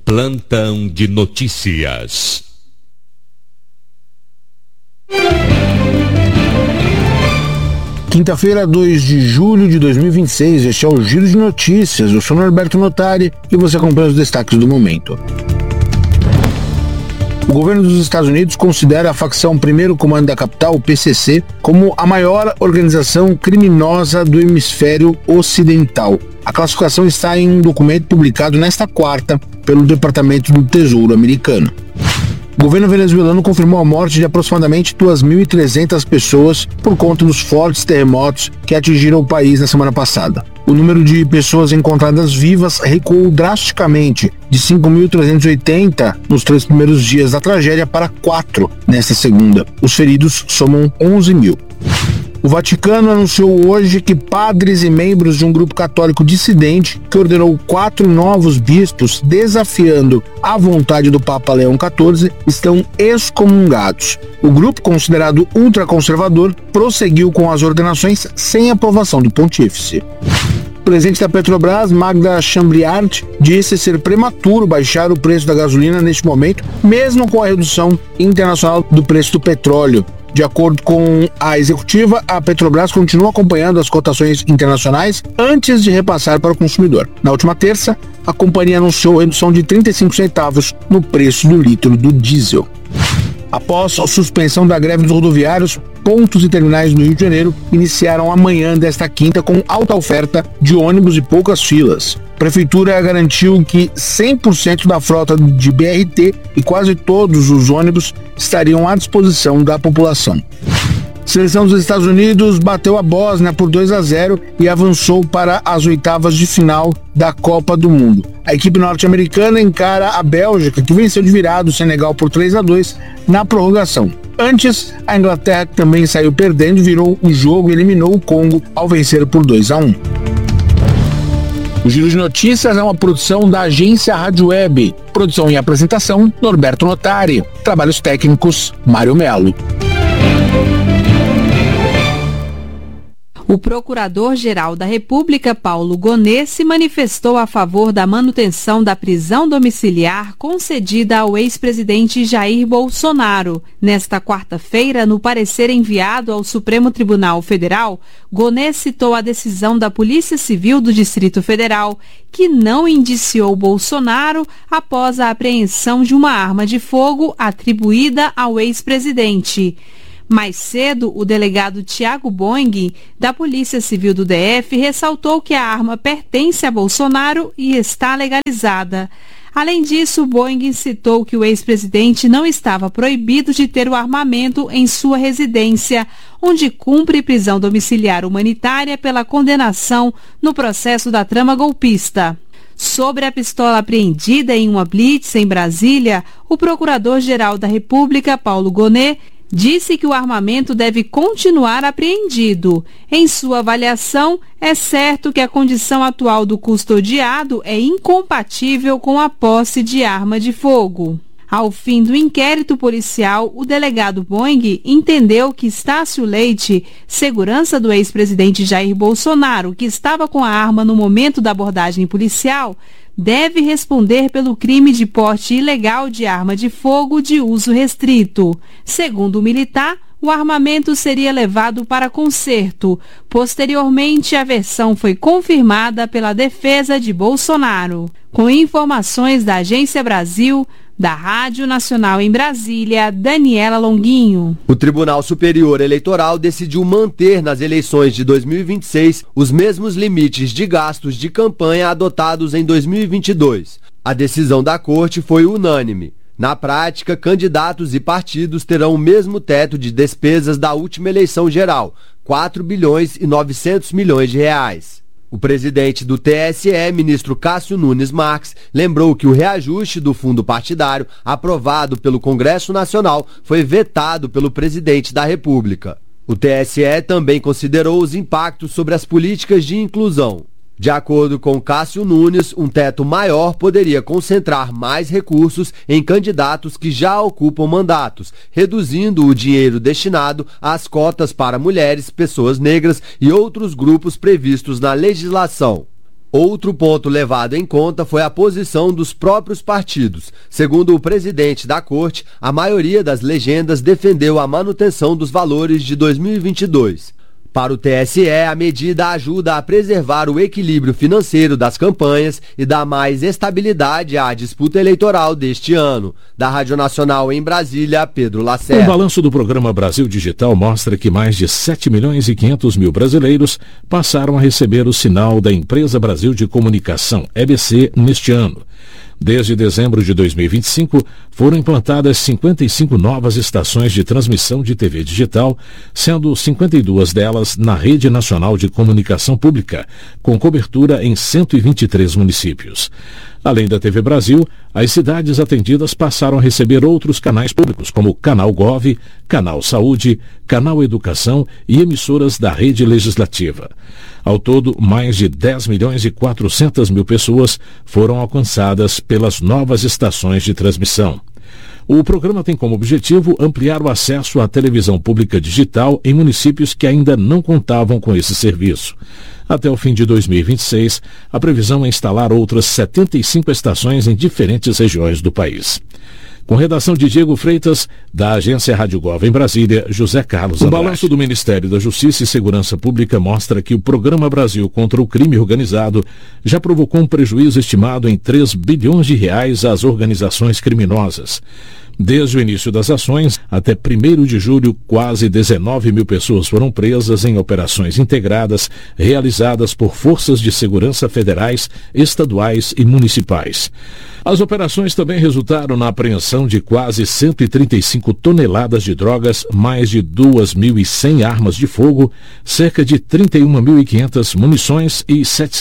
Plantão de notícias. Quinta-feira, 2 de julho de 2026, este é o Giro de Notícias. Eu sou Norberto Notari e você acompanha os destaques do momento. O governo dos Estados Unidos considera a facção Primeiro Comando da Capital, o PCC, como a maior organização criminosa do hemisfério ocidental. A classificação está em um documento publicado nesta quarta pelo Departamento do Tesouro americano. O governo venezuelano confirmou a morte de aproximadamente 2.300 pessoas por conta dos fortes terremotos que atingiram o país na semana passada. O número de pessoas encontradas vivas recuou drasticamente, de 5.380 nos 3 primeiros dias da tragédia para 4 nesta segunda. Os feridos somam 11.000. O Vaticano anunciou hoje que padres e membros de um grupo católico dissidente que ordenou 4 novos bispos, desafiando a vontade do Papa Leão XIV, estão excomungados. O grupo, considerado ultraconservador, prosseguiu com as ordenações sem aprovação do pontífice. O presidente da Petrobras, Magda Chambriard, disse ser prematuro baixar o preço da gasolina neste momento, mesmo com a redução internacional do preço do petróleo. De acordo com a executiva, a Petrobras continua acompanhando as cotações internacionais antes de repassar para o consumidor. Na última terça, a companhia anunciou redução de 35 centavos no preço do litro do diesel. Após a suspensão da greve dos rodoviários, pontos e terminais no Rio de Janeiro iniciaram amanhã desta quinta com alta oferta de ônibus e poucas filas. A Prefeitura garantiu que 100% da frota de BRT e quase todos os ônibus estariam à disposição da população. A seleção dos Estados Unidos bateu a Bósnia por 2-0 e avançou para as oitavas de final da Copa do Mundo. A equipe norte-americana encara a Bélgica, que venceu de virada o Senegal por 3-2 na prorrogação. Antes, a Inglaterra, que também saiu perdendo, virou o jogo e eliminou o Congo ao vencer por 2-1. O Giro de Notícias é uma produção da agência Rádio Web. Produção e apresentação, Norberto Notari. Trabalhos técnicos, Mário Melo. O Procurador-Geral da República, Paulo Gonet, se manifestou a favor da manutenção da prisão domiciliar concedida ao ex-presidente Jair Bolsonaro. Nesta quarta-feira, no parecer enviado ao Supremo Tribunal Federal, Gonet citou a decisão da Polícia Civil do Distrito Federal, que não indiciou Bolsonaro após a apreensão de uma arma de fogo atribuída ao ex-presidente. Mais cedo, o delegado Tiago Boing, da Polícia Civil do DF, ressaltou que a arma pertence a Bolsonaro e está legalizada. Além disso, Boing citou que o ex-presidente não estava proibido de ter o armamento em sua residência, onde cumpre prisão domiciliar humanitária pela condenação no processo da trama golpista. Sobre a pistola apreendida em uma blitz em Brasília, o Procurador-Geral da República, Paulo Gonet, disse que o armamento deve continuar apreendido. Em sua avaliação, é certo que a condição atual do custodiado é incompatível com a posse de arma de fogo. Ao fim do inquérito policial, o delegado Boing entendeu que Estácio Leite, segurança do ex-presidente Jair Bolsonaro, que estava com a arma no momento da abordagem policial, deve responder pelo crime de porte ilegal de arma de fogo de uso restrito. Segundo o militar, o armamento seria levado para conserto. Posteriormente, a versão foi confirmada pela defesa de Bolsonaro. Com informações da Agência Brasil, da Rádio Nacional em Brasília, Daniela Longuinho. O Tribunal Superior Eleitoral decidiu manter nas eleições de 2026 os mesmos limites de gastos de campanha adotados em 2022. A decisão da Corte foi unânime. Na prática, candidatos e partidos terão o mesmo teto de despesas da última eleição geral, 4 bilhões e 900 milhões de reais. O presidente do TSE, ministro Cássio Nunes Marques, lembrou que o reajuste do fundo partidário, aprovado pelo Congresso Nacional, foi vetado pelo presidente da República. O TSE também considerou os impactos sobre as políticas de inclusão. De acordo com Cássio Nunes, um teto maior poderia concentrar mais recursos em candidatos que já ocupam mandatos, reduzindo o dinheiro destinado às cotas para mulheres, pessoas negras e outros grupos previstos na legislação. Outro ponto levado em conta foi a posição dos próprios partidos. Segundo o presidente da Corte, a maioria das legendas defendeu a manutenção dos valores de 2022. Para o TSE, a medida ajuda a preservar o equilíbrio financeiro das campanhas e dá mais estabilidade à disputa eleitoral deste ano. Da Rádio Nacional em Brasília, Pedro Lacerda. O balanço do programa Brasil Digital mostra que mais de 7.500.000 brasileiros passaram a receber o sinal da Empresa Brasil de Comunicação, EBC, neste ano. Desde dezembro de 2025, foram implantadas 55 novas estações de transmissão de TV digital, sendo 52 delas na Rede Nacional de Comunicação Pública, com cobertura em 123 municípios. Além da TV Brasil, as cidades atendidas passaram a receber outros canais públicos, como Canal Gov, Canal Saúde, Canal Educação e emissoras da Rede Legislativa. Ao todo, mais de 10.400.000 pessoas foram alcançadas pelas novas estações de transmissão. O programa tem como objetivo ampliar o acesso à televisão pública digital em municípios que ainda não contavam com esse serviço. Até o fim de 2026, a previsão é instalar outras 75 estações em diferentes regiões do país. Com redação de Diego Freitas, da agência Rádio Gov em Brasília, José Carlos Andrade. O balanço do Ministério da Justiça e Segurança Pública mostra que o Programa Brasil contra o Crime Organizado já provocou um prejuízo estimado em 3 bilhões de reais às organizações criminosas. Desde o início das ações, até 1º de julho, quase 19.000 pessoas foram presas em operações integradas realizadas por forças de segurança federais, estaduais e municipais. As operações também resultaram na apreensão de quase 135 toneladas de drogas, mais de 2.100 armas de fogo, cerca de 31.500 munições e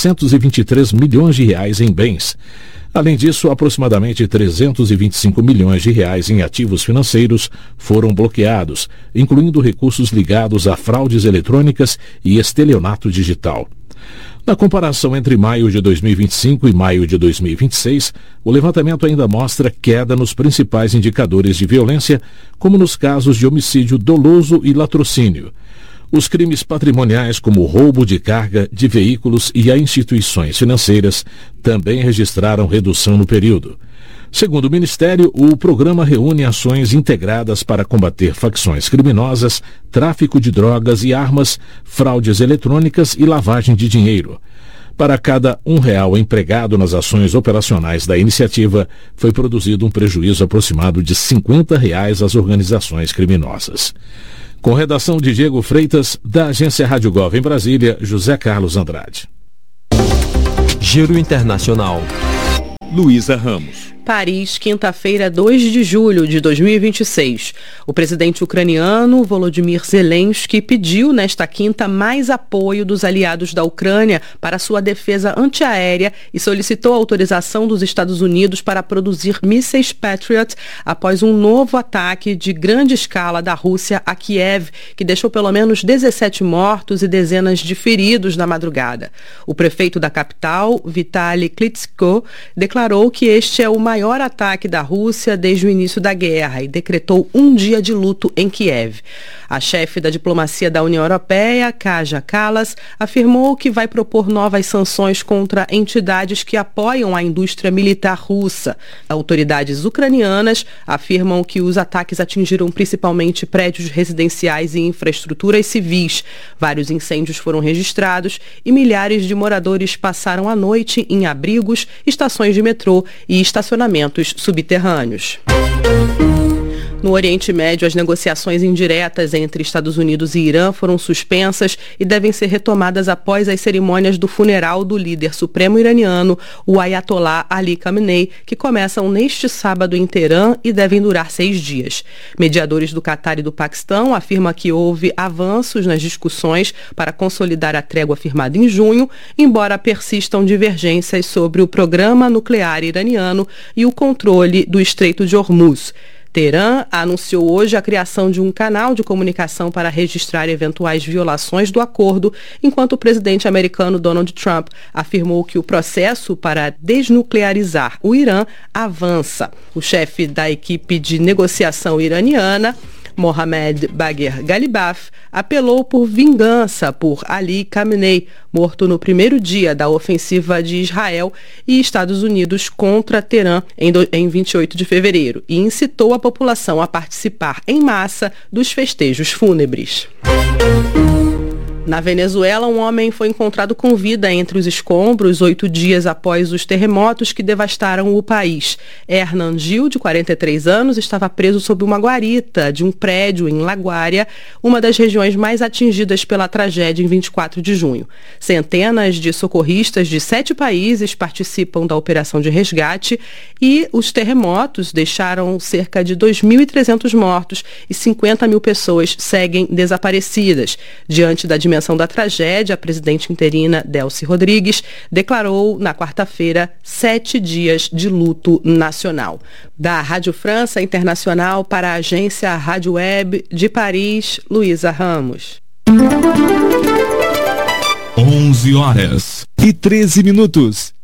723 milhões de reais em bens. Além disso, aproximadamente 325 milhões de reais em ativos financeiros foram bloqueados, incluindo recursos ligados a fraudes eletrônicas e estelionato digital. Na comparação entre maio de 2025 e maio de 2026, o levantamento ainda mostra queda nos principais indicadores de violência, como nos casos de homicídio doloso e latrocínio. Os crimes patrimoniais, como roubo de carga, de veículos e a instituições financeiras, também registraram redução no período. Segundo o Ministério, o programa reúne ações integradas para combater facções criminosas, tráfico de drogas e armas, fraudes eletrônicas e lavagem de dinheiro. Para cada R$1 empregado nas ações operacionais da iniciativa, foi produzido um prejuízo aproximado de R$50 às organizações criminosas. Com redação de Diego Freitas, da agência Rádio Gov em Brasília, José Carlos Andrade. Giro Internacional. Luísa Ramos. Paris, quinta-feira, 2 de julho de 2026. O presidente ucraniano Volodymyr Zelensky pediu nesta quinta mais apoio dos aliados da Ucrânia para sua defesa antiaérea e solicitou a autorização dos Estados Unidos para produzir mísseis Patriot após um novo ataque de grande escala da Rússia a Kiev, que deixou pelo menos 17 mortos e dezenas de feridos na madrugada. O prefeito da capital, Vitaly Klitschko, declarou que este é o maior ataque da Rússia desde o início da guerra e decretou um dia de luto em Kiev. A chefe da diplomacia da União Europeia, Kaja Kallas, afirmou que vai propor novas sanções contra entidades que apoiam a indústria militar russa. Autoridades ucranianas afirmam que os ataques atingiram principalmente prédios residenciais e infraestruturas civis. Vários incêndios foram registrados e milhares de moradores passaram a noite em abrigos, estações de metrô e estacionamentos subterrâneos. No Oriente Médio, as negociações indiretas entre Estados Unidos e Irã foram suspensas e devem ser retomadas após as cerimônias do funeral do líder supremo iraniano, o Ayatollah Ali Khamenei, que começam neste sábado em Teherã e devem durar 6 dias. Mediadores do Catar e do Paquistão afirmam que houve avanços nas discussões para consolidar a trégua firmada em junho, embora persistam divergências sobre o programa nuclear iraniano e o controle do Estreito de Hormuz. Teherã anunciou hoje a criação de um canal de comunicação para registrar eventuais violações do acordo, enquanto o presidente americano Donald Trump afirmou que o processo para desnuclearizar o Irã avança. O chefe da equipe de negociação iraniana, Mohamed Bagher Ghalibaf, apelou por vingança por Ali Khamenei, morto no primeiro dia da ofensiva de Israel e Estados Unidos contra Teherã em 28 de fevereiro e incitou a população a participar em massa dos festejos fúnebres. Na Venezuela, um homem foi encontrado com vida entre os escombros 8 dias após os terremotos que devastaram o país. Hernan Gil, de 43 anos, estava preso sob uma guarita de um prédio em La Guaira, uma das regiões mais atingidas pela tragédia em 24 de junho. Centenas de socorristas de 7 países participam da operação de resgate e os terremotos deixaram cerca de 2.300 mortos e 50 mil pessoas seguem desaparecidas. Diante da dimensão da tragédia, a presidente interina Delcy Rodrigues declarou na quarta-feira 7 dias de luto nacional. Da Rádio França Internacional para a agência Rádio Web de Paris, Luísa Ramos. 11h13.